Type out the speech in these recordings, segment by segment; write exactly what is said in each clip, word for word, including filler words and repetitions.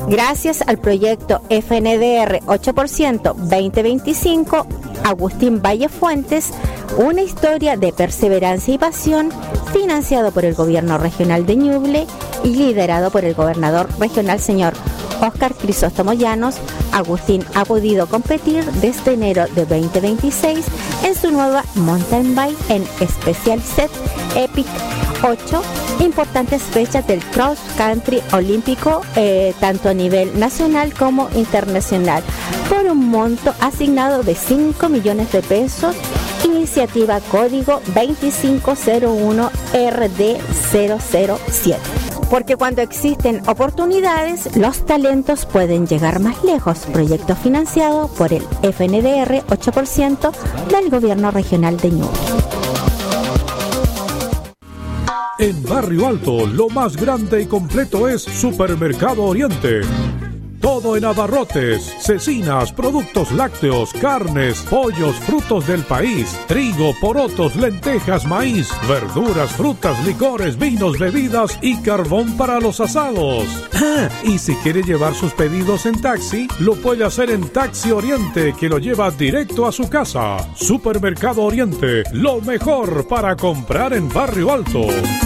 Gracias al proyecto F N D R ocho por ciento veinte veinticinco, Agustín Valle Fuentes, una historia de perseverancia y pasión, financiado por el Gobierno Regional de Ñuble y liderado por el gobernador regional señor Óscar Crisóstomo Llanos, Agustín ha podido competir desde enero de veinte veintiséis en su nueva Mountain Bike en Special Set Epic ocho, importantes fechas del cross country olímpico, eh, tanto a nivel nacional como internacional, por un monto asignado de cinco millones de pesos, iniciativa código veinticinco cero uno R D cero cero siete. Porque cuando existen oportunidades, los talentos pueden llegar más lejos. Proyecto financiado por el F N D R ocho por ciento del Gobierno Regional de Ñuble. En Barrio Alto, lo más grande y completo es Supermercado Oriente. Todo en abarrotes, cecinas, productos lácteos, carnes, pollos, frutos del país, trigo, porotos, lentejas, maíz, verduras, frutas, licores, vinos, bebidas y carbón para los asados. Ah, y si quiere llevar sus pedidos en taxi, lo puede hacer en Taxi Oriente, que lo lleva directo a su casa. Supermercado Oriente, lo mejor para comprar en Barrio Alto.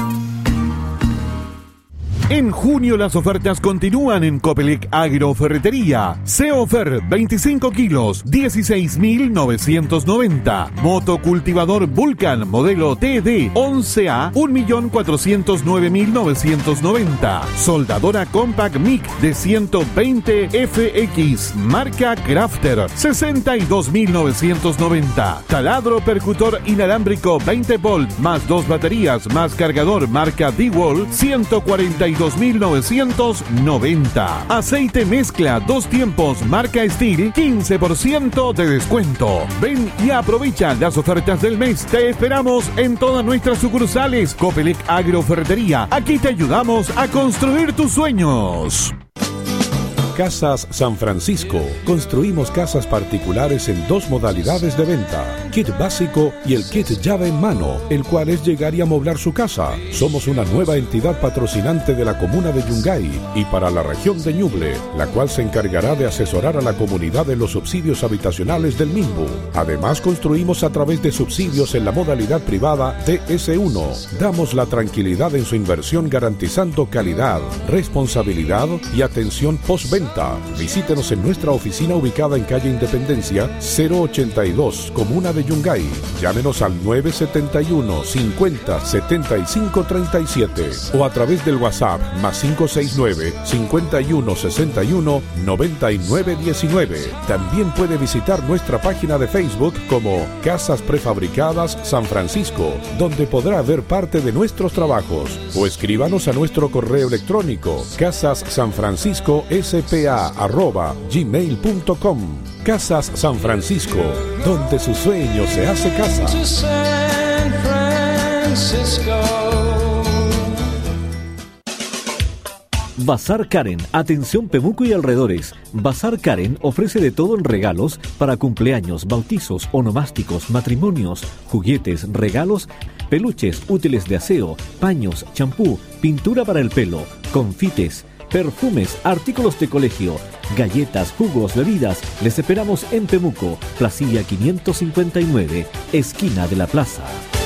En junio las ofertas continúan en Copelec Agroferretería. Seofer veinticinco kilos, dieciséis mil novecientos noventa. Motocultivador Vulcan modelo T D once A, un millón cuatrocientos nueve mil novecientos noventa. Soldadora Compact M I C de ciento veinte F X, marca Crafter, sesenta y dos mil novecientos noventa. Taladro percutor inalámbrico veinte volt más dos baterías más cargador, marca D-Wall, ciento cuarenta y dos mil novecientos noventa. Aceite mezcla dos tiempos marca Steel, quince por ciento de descuento. Ven y aprovecha las ofertas del mes. Te esperamos en todas nuestras sucursales. Copelec Agroferretería. Aquí te ayudamos a construir tus sueños. Casas San Francisco. Construimos casas particulares en dos modalidades de venta: kit básico y el kit llave en mano, el cual es llegar y amoblar su casa. Somos una nueva entidad patrocinante de la comuna de Yungay y para la región de Ñuble, la cual se encargará de asesorar a la comunidad en los subsidios habitacionales del Minbu. Además, construimos a través de subsidios en la modalidad privada T S uno. Damos la tranquilidad en su inversión, garantizando calidad, responsabilidad y atención postventa. Visítenos en nuestra oficina ubicada en calle Independencia cero ochenta y dos, comuna de Yungay. Llámenos al nueve siete uno, cincuenta, setenta y cinco treinta y siete o a través del WhatsApp más cinco seis nueve, cincuenta y uno sesenta y uno, noventa y nueve diecinueve. También puede visitar nuestra página de Facebook como Casas Prefabricadas San Francisco, donde podrá ver parte de nuestros trabajos, o escríbanos a nuestro correo electrónico casassanfranciscospa arroba gmail punto com. Casas San Francisco, donde su sueño se hace casa. Bazar Karen, atención Pemuco y alrededores. Bazar Karen ofrece de todo en regalos para cumpleaños, bautizos, onomásticos, matrimonios, juguetes, regalos, peluches, útiles de aseo, paños, champú, pintura para el pelo, confites, perfumes, artículos de colegio, galletas, jugos, bebidas. Les esperamos en Pemuco, Placilla quinientos cincuenta y nueve, esquina de la plaza.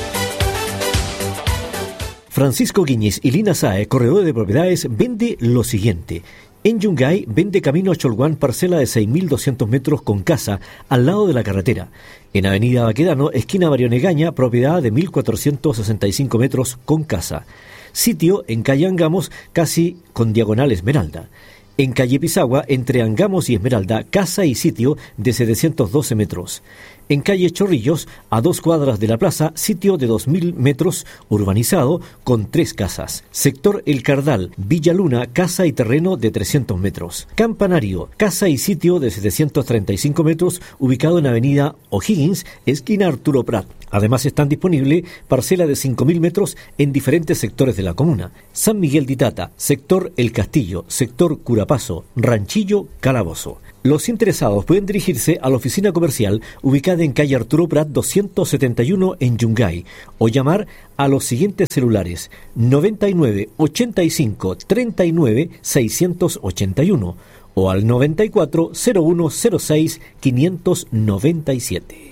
Francisco Guiñez y Lina Sae, corredor de propiedades, vende lo siguiente. En Yungay vende camino a Cholguán, parcela de seis mil doscientos metros con casa al lado de la carretera. En avenida Baquedano, esquina Marionegaña, propiedad de mil cuatrocientos sesenta y cinco metros con casa. Sitio en calle Angamos, casi con diagonal Esmeralda. En calle Pisagua, entre Angamos y Esmeralda, casa y sitio de setecientos doce metros. En calle Chorrillos, a dos cuadras de la plaza, sitio de dos mil metros, urbanizado, con tres casas. Sector El Cardal, Villa Luna, casa y terreno de trescientos metros. Campanario, casa y sitio de setecientos treinta y cinco metros, ubicado en avenida O'Higgins, esquina Arturo Prat. Además están disponibles parcela de cinco mil metros en diferentes sectores de la comuna. San Miguel de Itata, sector El Castillo, sector Curapazo, Ranchillo, Calabozo. Los interesados pueden dirigirse a la oficina comercial ubicada en calle Arturo Prat doscientos setenta y uno en Yungay o llamar a los siguientes celulares noventa y nueve, ochenta y cinco, treinta y nueve, seiscientos ochenta y uno o al noventa y cuatro, cero uno cero seis, quinientos noventa y siete.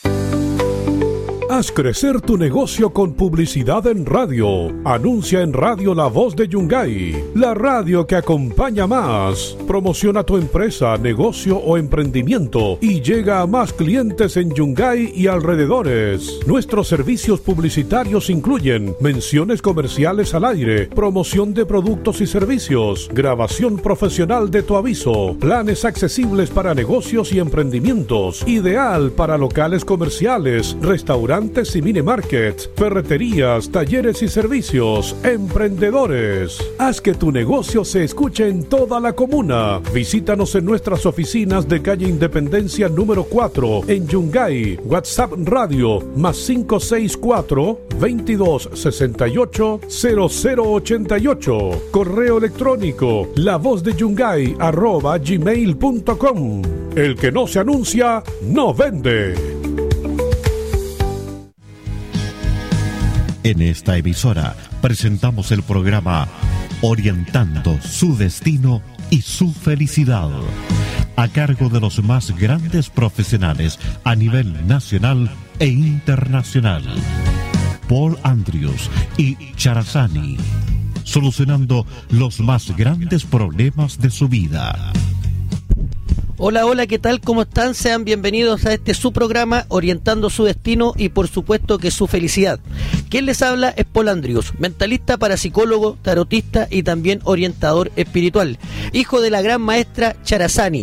Haz crecer tu negocio con publicidad en radio. Anuncia en Radio La Voz de Yungay, la radio que acompaña más. Promociona tu empresa, negocio o emprendimiento y llega a más clientes en Yungay y alrededores. Nuestros servicios publicitarios incluyen menciones comerciales al aire, promoción de productos y servicios, grabación profesional de tu aviso, planes accesibles para negocios y emprendimientos, ideal para locales comerciales, restaurantes y mini markets, ferreterías, talleres y servicios, emprendedores. Haz que tu negocio se escuche en toda la comuna. Visítanos en nuestras oficinas de calle Independencia número cuatro en Yungay. WhatsApp Radio más cinco seis cuatro, veintidós sesenta y ocho, cero cero ochenta y ocho. Correo electrónico lavozdeyungay arroba gmail punto com. El que no se anuncia, no vende. En esta emisora presentamos el programa Orientando su destino y su felicidad, a cargo de los más grandes profesionales a nivel nacional e internacional. Paul Andrews y Charazani, solucionando los más grandes problemas de su vida. Hola, hola, ¿qué tal? ¿Cómo están? Sean bienvenidos a este su programa, Orientando su Destino y por supuesto que su felicidad. Quien les habla es Paul Andrews, mentalista, parapsicólogo, tarotista y también orientador espiritual, hijo de la gran maestra Charazani.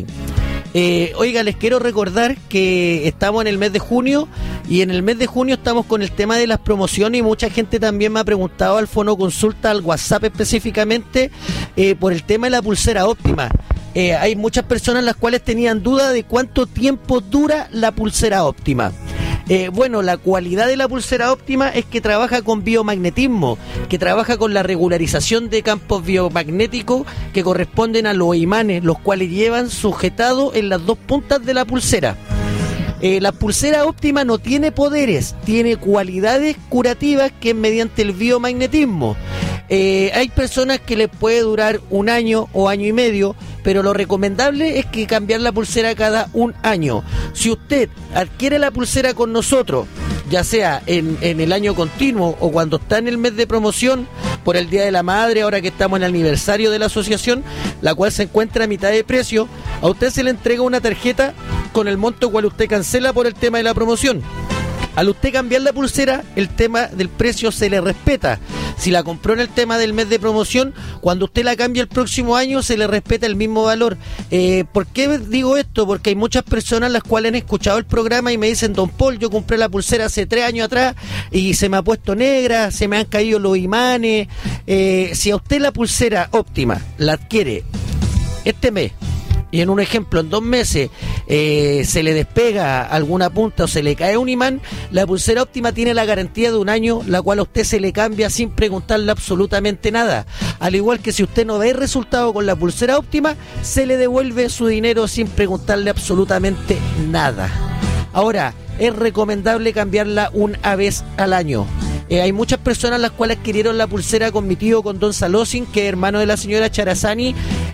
Eh, oiga, les quiero recordar que estamos en el mes de junio y en el mes de junio estamos con el tema de las promociones y mucha gente también me ha preguntado al fono consulta, al WhatsApp específicamente, eh, por el tema de la pulsera óptima. Eh, hay muchas personas las cuales tenían duda de cuánto tiempo dura la pulsera óptima. Eh, bueno, la cualidad de la pulsera óptima es que trabaja con biomagnetismo, que trabaja con la regularización de campos biomagnéticos que corresponden a los imanes, los cuales llevan sujetado en las dos puntas de la pulsera. Eh, la pulsera óptima no tiene poderes, tiene cualidades curativas que es mediante el biomagnetismo. Eh, hay personas que les puede durar un año o año y medio, pero lo recomendable es que cambiar la pulsera cada un año. Si usted adquiere la pulsera con nosotros, ya sea en, en el año continuo o cuando está en el mes de promoción, por el Día de la Madre, ahora que estamos en el aniversario de la asociación, la cual se encuentra a mitad de precio, a usted se le entrega una tarjeta con el monto cual usted cancela por el tema de la promoción. Al usted cambiar la pulsera, el tema del precio se le respeta. Si la compró en el tema del mes de promoción, cuando usted la cambia el próximo año, se le respeta el mismo valor. Eh, ¿Por qué digo esto? Porque hay muchas personas las cuales han escuchado el programa y me dicen: Don Paul, yo compré la pulsera hace tres años atrás y se me ha puesto negra, se me han caído los imanes. Eh, si a usted la pulsera óptima la adquiere este mes, y en un ejemplo, en dos meses eh, se le despega alguna punta o se le cae un imán, la pulsera óptima tiene la garantía de un año, la cual a usted se le cambia sin preguntarle absolutamente nada. Al igual que si usted no ve resultado con la pulsera óptima, se le devuelve su dinero sin preguntarle absolutamente nada. Ahora, es recomendable cambiarla una vez al año. Eh, hay muchas personas las cuales adquirieron la pulsera con mi tío, con Don Salosin, que es hermano de la señora Charazani,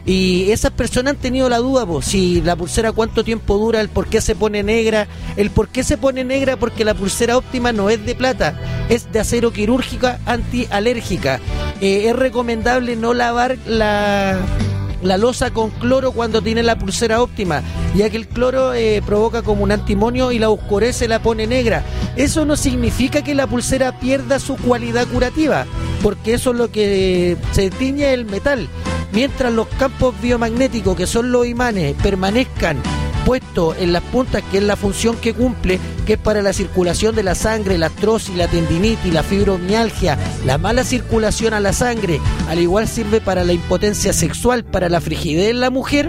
y esas personas han tenido la duda, pues, si la pulsera cuánto tiempo dura, el por qué se pone negra. El por qué se pone negra porque la pulsera óptima no es de plata, es de acero quirúrgica antialérgica. Eh, es recomendable no lavar la... la losa con cloro cuando tiene la pulsera óptima, ya que el cloro eh, provoca como un antimonio y la oscurece, la pone negra. Eso no significa que la pulsera pierda su cualidad curativa, porque eso es lo que se tiñe el metal. Mientras los campos biomagnéticos, que son los imanes, permanezcan puestos en las puntas, que es la función que cumple, que es para la circulación de la sangre, la artrosis, la tendinitis, la fibromialgia, la mala circulación a la sangre, al igual sirve para la impotencia sexual, para la frigidez en la mujer.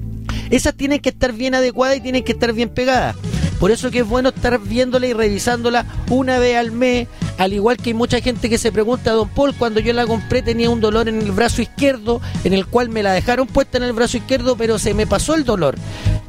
Esas tienen que estar bien adecuadas y tienen que estar bien pegadas. Por eso que es bueno estar viéndola y revisándola una vez al mes. Al igual que hay mucha gente que se pregunta: Don Paul, cuando yo la compré tenía un dolor en el brazo izquierdo, en el cual me la dejaron puesta en el brazo izquierdo, pero se me pasó el dolor.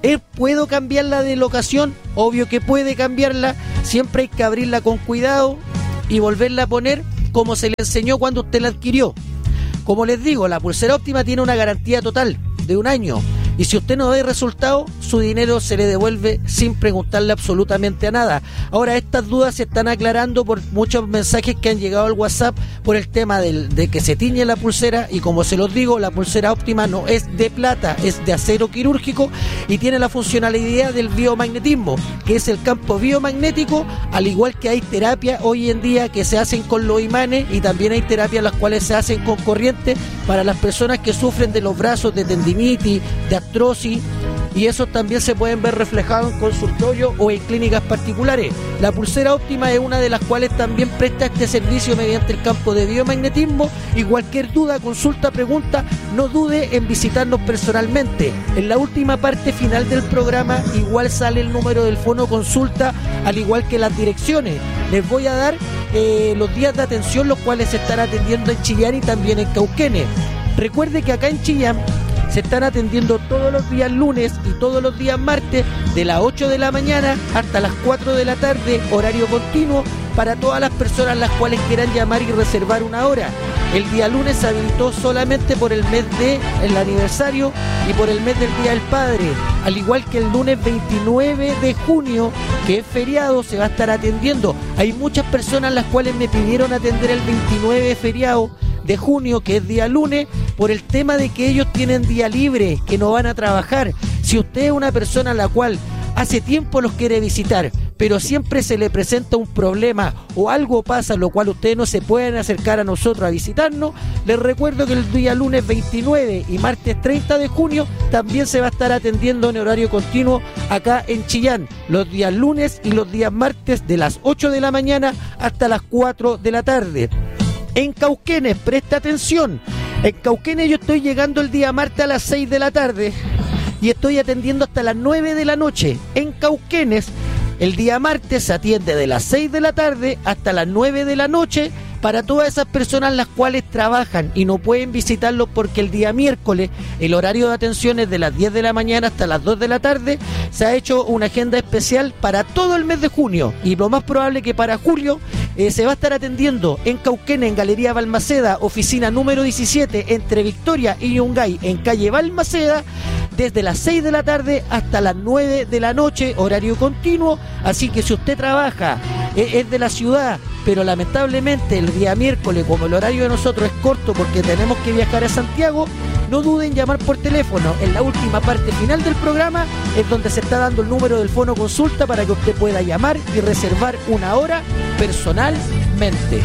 ¿Eh, ¿Puedo cambiarla de locación? Obvio que puede cambiarla, siempre hay que abrirla con cuidado y volverla a poner como se le enseñó cuando usted la adquirió. Como les digo, la pulsera óptima tiene una garantía total de un año. Y si usted no ve resultado, su dinero se le devuelve sin preguntarle absolutamente a nada. Ahora, estas dudas se están aclarando por muchos mensajes que han llegado al WhatsApp por el tema del, de que se tiñe la pulsera. Y como se los digo, la pulsera óptima no es de plata, es de acero quirúrgico y tiene la funcionalidad del biomagnetismo, que es el campo biomagnético, al igual que hay terapias hoy en día que se hacen con los imanes y también hay terapias las cuales se hacen con corriente para las personas que sufren de los brazos, de tendinitis, de artrosis, y eso también se pueden ver reflejados en consultorios o en clínicas particulares. La pulsera óptima es una de las cuales también presta este servicio mediante el campo de biomagnetismo, y cualquier duda, consulta, pregunta, no dude en visitarnos personalmente. En la última parte final del programa igual sale el número del fono consulta, al igual que las direcciones. Les voy a dar eh, los días de atención, los cuales se están atendiendo en Chillán y también en Cauquenes. Recuerde que acá en Chillán se están atendiendo todos los días lunes y todos los días martes de las ocho de la mañana hasta las cuatro de la tarde, horario continuo para todas las personas las cuales quieran llamar y reservar una hora. El día lunes se habilitó solamente por el mes del aniversario y por el mes del Día del Padre, al igual que el lunes veintinueve de junio, que es feriado, se va a estar atendiendo. Hay muchas personas las cuales me pidieron atender el veintinueve feriado de junio, que es día lunes, por el tema de que ellos tienen día libre, que no van a trabajar. Si usted es una persona a la cual hace tiempo los quiere visitar, pero siempre se le presenta un problema o algo pasa, lo cual ustedes no se pueden acercar a nosotros a visitarnos, les recuerdo que el día lunes veintinueve y martes treinta de junio también se va a estar atendiendo en horario continuo acá en Chillán, los días lunes y los días martes de las ocho de la mañana hasta las cuatro de la tarde. En Cauquenes, presta atención, en Cauquenes yo estoy llegando el día martes a las seis de la tarde y estoy atendiendo hasta las nueve de la noche. En Cauquenes, el día martes se atiende de las seis de la tarde hasta las nueve de la noche para todas esas personas las cuales trabajan y no pueden visitarlo, porque el día miércoles el horario de atención es de las diez de la mañana hasta las dos de la tarde. Se ha hecho una agenda especial para todo el mes de junio y lo más probable que para julio eh, se va a estar atendiendo en Cauquenes, en Galería Balmaceda, oficina número diecisiete, entre Victoria y Yungay, en calle Balmaceda, desde las seis de la tarde hasta las nueve de la noche, horario continuo. Así que si usted trabaja, eh, es de la ciudad, pero lamentablemente el día miércoles, como el horario de nosotros es corto porque tenemos que viajar a Santiago, no duden en llamar por teléfono. En la última parte final del programa es donde se está dando el número del fono consulta para que usted pueda llamar y reservar una hora personalmente.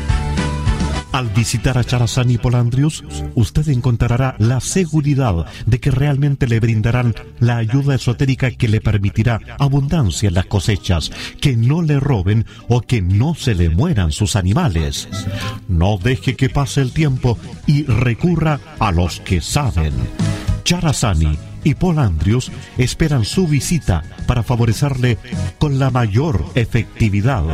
Al visitar a Charazán y Polandrius, usted encontrará la seguridad de que realmente le brindarán la ayuda esotérica que le permitirá abundancia en las cosechas, que no le roben o que no se le mueran sus animales. No deje que pase el tiempo y recurra a los que saben. Charazani y Polandrius esperan su visita para favorecerle con la mayor efectividad.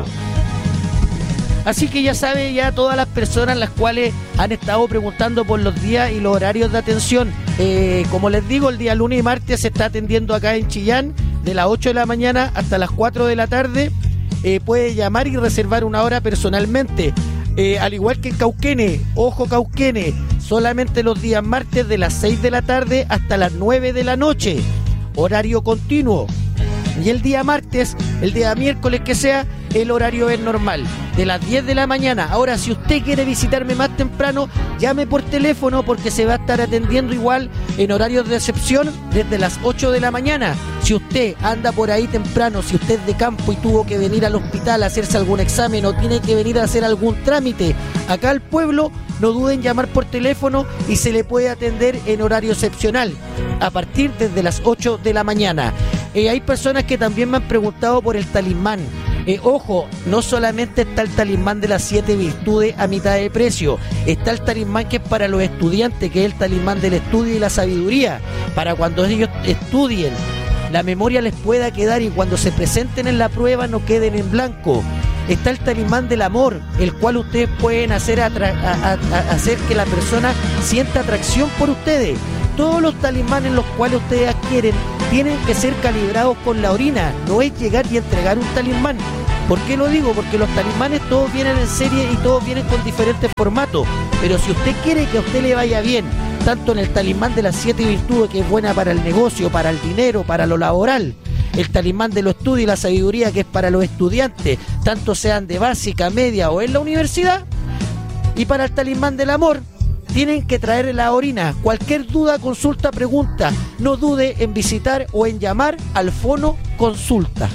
Así que ya sabe, ya todas las personas las cuales han estado preguntando por los días y los horarios de atención, eh, como les digo, el día lunes y martes se está atendiendo acá en Chillán de las ocho de la mañana hasta las cuatro de la tarde. Eh, puede llamar y reservar una hora personalmente. Eh, al igual que en Cauquenes, ojo Cauquenes, solamente los días martes de las seis de la tarde hasta las nueve de la noche, horario continuo. Y el día martes, el día miércoles que sea, el horario es normal, de las diez de la mañana. Ahora, si usted quiere visitarme más temprano, llame por teléfono porque se va a estar atendiendo igual en horarios de excepción desde las ocho de la mañana. Si usted anda por ahí temprano, si usted es de campo y tuvo que venir al hospital a hacerse algún examen o tiene que venir a hacer algún trámite acá al pueblo, no duden en llamar por teléfono y se le puede atender en horario excepcional a partir desde las ocho de la mañana. Eh, hay personas que también me han preguntado por el talismán. Eh, ojo, no solamente está el talismán de las siete virtudes a mitad de precio, está el talismán que es para los estudiantes, que es el talismán del estudio y la sabiduría, para cuando ellos estudien, la memoria les pueda quedar y cuando se presenten en la prueba no queden en blanco. Está el talismán del amor, el cual ustedes pueden hacer, atra- a, a, a hacer que la persona sienta atracción por ustedes. Todos los talismanes los cuales ustedes adquieren tienen que ser calibrados con la orina, no es llegar y entregar un talismán. ¿Por qué lo digo? Porque los talismanes todos vienen en serie y todos vienen con diferentes formatos, pero si usted quiere que a usted le vaya bien, tanto en el talismán de las siete virtudes, que es buena para el negocio, para el dinero, para lo laboral, el talismán de los estudios y la sabiduría, que es para los estudiantes, tanto sean de básica, media o en la universidad, y para el talismán del amor, tienen que traer la orina. Cualquier duda, consulta, pregunta, no dude en visitar o en llamar al Fono Consulta.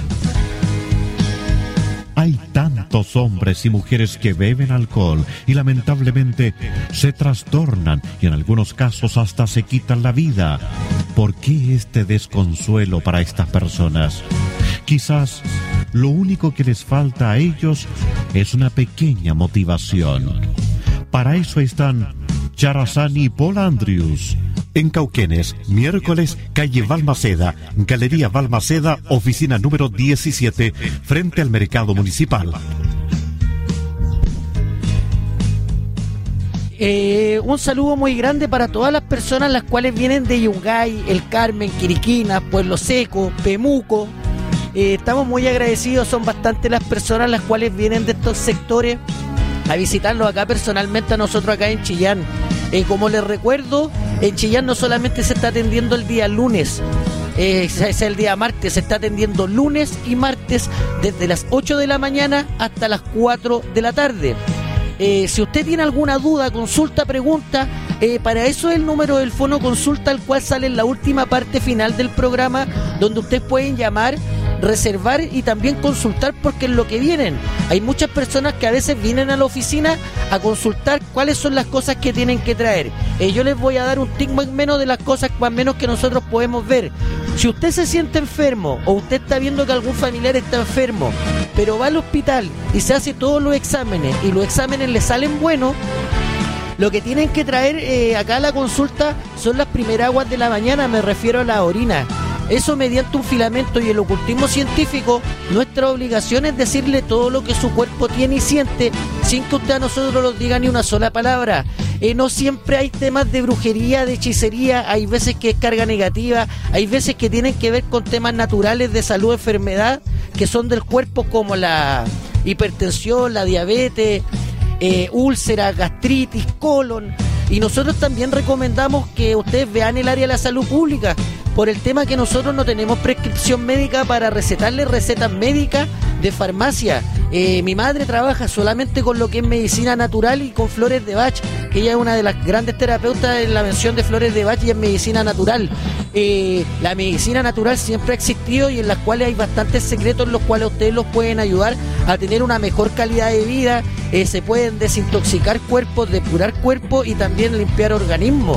Hay tantos hombres y mujeres que beben alcohol y lamentablemente se trastornan y en algunos casos hasta se quitan la vida. ¿Por qué este desconsuelo para estas personas? Quizás lo único que les falta a ellos es una pequeña motivación. Para eso están Charazán y Paul Andrews. En Cauquenes, miércoles, calle Balmaceda, Galería Balmaceda, oficina número diecisiete, frente al mercado municipal. Eh, un saludo muy grande para todas las personas las cuales vienen de Yungay, El Carmen, Quiriquina, Pueblo Seco, Pemuco. Eh, estamos muy agradecidos, son bastantes las personas las cuales vienen de estos sectores a visitarlos acá personalmente a nosotros acá en Chillán. Eh, como les recuerdo, en Chillán no solamente se está atendiendo el día lunes, eh, es el día martes, se está atendiendo lunes y martes desde las ocho de la mañana hasta las cuatro de la tarde. Eh, si usted tiene alguna duda, consulta, pregunta, eh, para eso es el número del Fono Consulta, el cual sale en la última parte final del programa, donde ustedes pueden llamar, reservar y también consultar, porque en lo que vienen hay muchas personas que a veces vienen a la oficina a consultar cuáles son las cosas que tienen que traer. Eh, yo les voy a dar un tip más menos de las cosas más menos que nosotros podemos ver. Si usted se siente enfermo o usted está viendo que algún familiar está enfermo, pero va al hospital y se hace todos los exámenes y los exámenes le salen buenos, lo que tienen que traer eh, acá a la consulta son las primeras aguas de la mañana, me refiero a la orina. Eso mediante un filamento, y el ocultismo científico, nuestra obligación es decirle todo lo que su cuerpo tiene y siente sin que usted a nosotros nos diga ni una sola palabra. Eh, no siempre hay temas de brujería, de hechicería, hay veces que es carga negativa, hay veces que tienen que ver con temas naturales de salud, enfermedad, que son del cuerpo, como la hipertensión, la diabetes, eh, úlcera, gastritis, colon. Y nosotros también recomendamos que ustedes vean el área de la salud pública, por el tema que nosotros no tenemos prescripción médica para recetarle recetas médicas de farmacia. Eh, mi madre trabaja solamente con lo que es medicina natural y con flores de Bach, que ella es una de las grandes terapeutas en la mención de flores de Bach y en medicina natural. Eh, la medicina natural siempre ha existido y en las cuales hay bastantes secretos en los cuales ustedes los pueden ayudar a tener una mejor calidad de vida. Eh, se pueden desintoxicar cuerpos, depurar cuerpos y también limpiar organismos.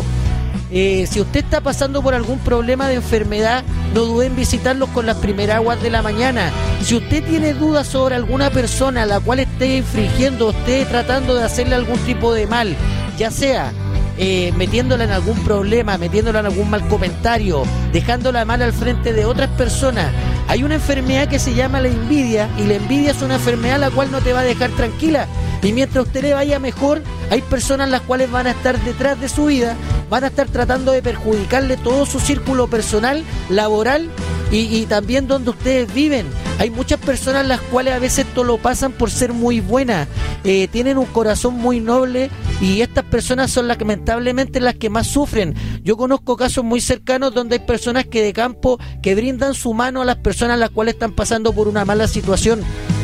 Eh, si usted está pasando por algún problema de enfermedad, no dude en visitarlos con las primeras aguas de la mañana. Si usted tiene dudas sobre alguna persona a la cual esté infringiendo, esté tratando de hacerle algún tipo de mal, ya sea eh, metiéndola en algún problema, metiéndola en algún mal comentario, dejándola mal al frente de otras personas, hay una enfermedad que se llama la envidia, y la envidia es una enfermedad la cual no te va a dejar tranquila. Y mientras a usted le vaya mejor, hay personas las cuales van a estar detrás de su vida, van a estar tratando de perjudicarle todo su círculo personal, laboral y, y también donde ustedes viven. Hay muchas personas las cuales a veces todo lo pasan por ser muy buenas, eh, tienen un corazón muy noble, y estas personas son las que lamentablemente las que más sufren. Yo conozco casos muy cercanos donde hay personas que de campo que brindan su mano a las personas las cuales están pasando por una mala situación,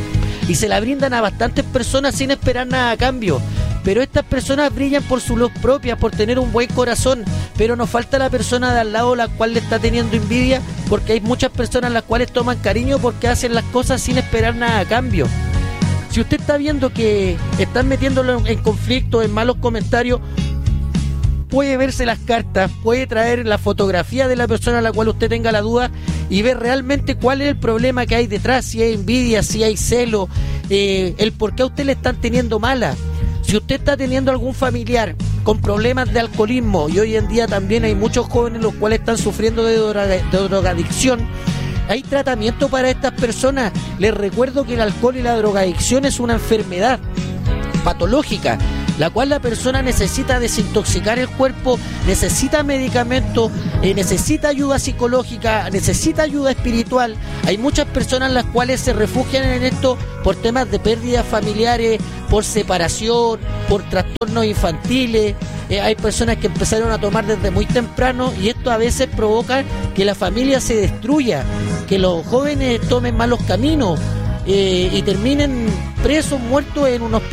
y se la brindan a bastantes personas sin esperar nada a cambio. Pero estas personas brillan por su luz propia, por tener un buen corazón, pero nos falta la persona de al lado la cual le está teniendo envidia, porque hay muchas personas las cuales toman cariño porque hacen las cosas sin esperar nada a cambio. Si usted está viendo que están metiéndolo en conflicto, en malos comentarios, puede verse las cartas, puede traer la fotografía de la persona a la cual usted tenga la duda y ver realmente cuál es el problema que hay detrás, si hay envidia, si hay celo, eh, el por qué a usted le están teniendo mala. Si usted está teniendo algún familiar con problemas de alcoholismo, y hoy en día también hay muchos jóvenes los cuales están sufriendo de, droga, de drogadicción, hay tratamiento para estas personas. Les recuerdo que el alcohol y la drogadicción es una enfermedad patológica, la cual la persona necesita desintoxicar el cuerpo, necesita medicamentos, eh, necesita ayuda psicológica, necesita ayuda espiritual. Hay muchas personas las cuales se refugian en esto por temas de pérdidas familiares, por separación, por trastornos infantiles. Eh, hay personas que empezaron a tomar desde muy temprano y esto a veces provoca que la familia se destruya, que los jóvenes tomen malos caminos eh, y terminen presos, muertos en un hospital